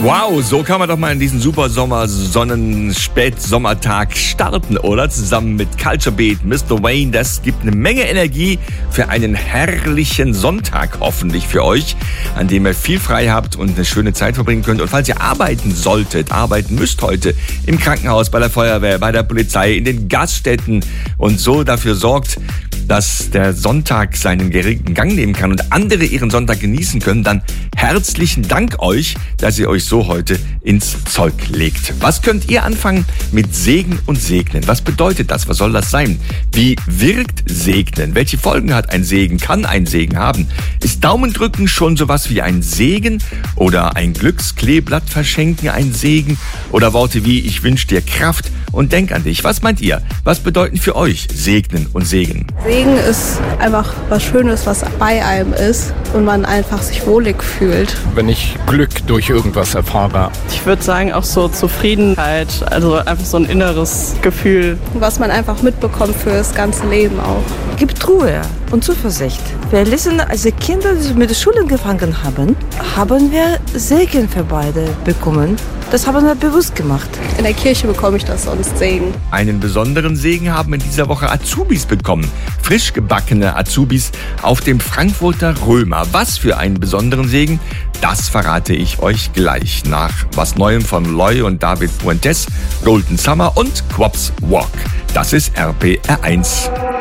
Wow, so kann man doch mal in diesen super Spätsommertag starten, oder? Zusammen mit Culture Beat, Mr. Wayne. Das gibt eine Menge Energie für einen herrlichen Sonntag, hoffentlich für euch, an dem ihr viel frei habt und eine schöne Zeit verbringen könnt. Und falls ihr arbeiten müsst heute im Krankenhaus, bei der Feuerwehr, bei der Polizei, in den Gaststätten und so dafür sorgt, dass der Sonntag seinen geregelten Gang nehmen kann und andere ihren Sonntag genießen können, dann herzlichen Dank euch, dass ihr euch so heute ins Zeug legt. Was könnt ihr anfangen mit Segen und Segnen? Was bedeutet das? Was soll das sein? Wie wirkt Segnen? Welche Folgen hat ein Segen? Kann ein Segen haben? Ist Daumendrücken schon sowas wie ein Segen? Oder ein Glückskleeblatt verschenken ein Segen? Oder Worte wie ich wünsche dir Kraft und denk an dich. Was meint ihr? Was bedeuten für euch Segnen und Segen? Segen ist einfach was Schönes, was bei einem ist und man einfach sich wohlig fühlt. Wenn ich Glück durch irgendwas erfahre. Ich würde sagen auch so Zufriedenheit, also einfach so ein inneres Gefühl. Was man einfach mitbekommt für das ganze Leben auch. Gibt Ruhe und Zuversicht. Wir lesen, als die Kinder mit der Schule angefangen haben, haben wir Segen für beide bekommen. Das haben wir bewusst gemacht. In der Kirche bekomme ich das sonst Segen. Einen besonderen Segen haben in dieser Woche Azubis bekommen. Frisch gebackene Azubis auf dem Frankfurter Römer. Was für einen besonderen Segen, das verrate ich euch gleich nach was Neuem von Loy und David Puentes, Golden Summer und Quops Walk. Das ist RPR1.